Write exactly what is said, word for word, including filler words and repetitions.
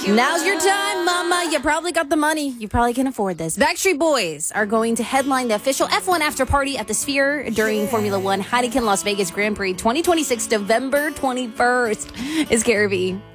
Now's your time, mama. You probably got the money. You probably can afford this. Backstreet Boys are going to headline the official F one after party at the Sphere during Formula One Heineken Las Vegas Grand Prix twenty twenty-six, November twenty-first. It's Gary V.